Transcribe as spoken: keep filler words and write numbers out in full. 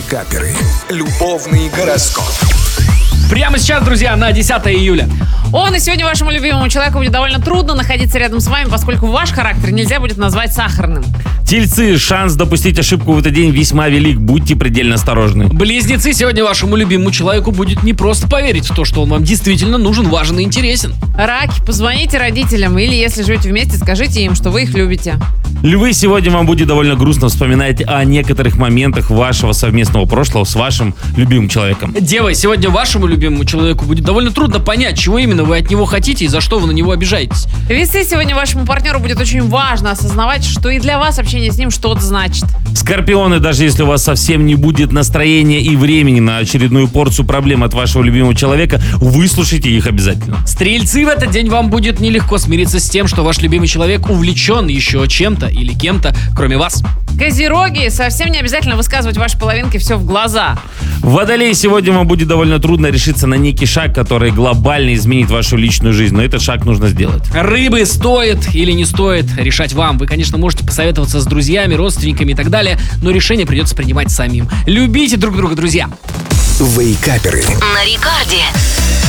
Вейкаперы. Любовный гороскоп. Прямо сейчас, друзья, на десятое июля. Он и сегодня вашему любимому человеку будет довольно трудно находиться рядом с вами, поскольку ваш характер нельзя будет назвать сахарным. Тельцы, шанс допустить ошибку в этот день весьма велик, будьте предельно осторожны. Близнецы, сегодня вашему любимому человеку будет не просто поверить в то, что он вам действительно нужен, важен и интересен. Раки, позвоните родителям или, если живете вместе, скажите им, что вы их любите. Львы, сегодня вам будет довольно грустно вспоминать о некоторых моментах вашего совместного прошлого с вашим любимым человеком. Девы, сегодня вашему любимому человеку будет довольно трудно понять, чего именно вы от него хотите и за что вы на него обижаетесь. Весы, сегодня вашему партнеру будет очень важно осознавать, что и для вас общение с ним что-то значит. Скорпионы, даже если у вас совсем не будет настроения и времени на очередную порцию проблем от вашего любимого человека, выслушайте их обязательно. Стрельцы, в этот день вам будет нелегко смириться с тем, что ваш любимый человек увлечен еще чем-то или кем-то, кроме вас. Козероги, совсем не обязательно высказывать вашей половинке все в глаза. Водолей, сегодня вам будет довольно трудно решиться на некий шаг, который глобально изменит вашу личную жизнь, но этот шаг нужно сделать. Рыбы, стоит или не стоит решать вам. Вы, конечно, можете посоветоваться с друзьями, родственниками и так далее, но решение придется принимать самим. Любите друг друга, друзья. Вейкаперы. На Рекорде.